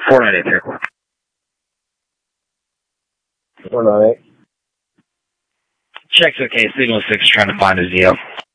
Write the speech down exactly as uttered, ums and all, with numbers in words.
four nine eight here. four nine eight. Check's okay. Signal six trying to find a Z O.